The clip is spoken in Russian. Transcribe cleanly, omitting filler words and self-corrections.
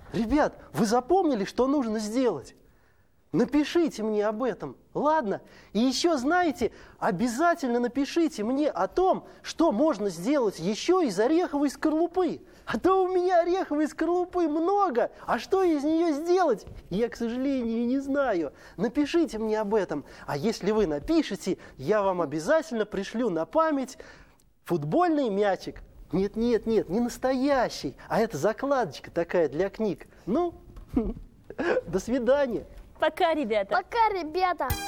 Ребят, вы запомнили, что нужно сделать? Напишите мне об этом, ладно? И еще, знаете, обязательно напишите мне о том, что можно сделать еще из ореховой скорлупы. А то у меня ореховой скорлупы много, а что из нее сделать, я, к сожалению, не знаю. Напишите мне об этом. А если вы напишете, я вам обязательно пришлю на память футбольный мячик. Нет, не настоящий, а это закладочка такая для книг. Ну, до свидания. Пока, ребята. Пока, ребята.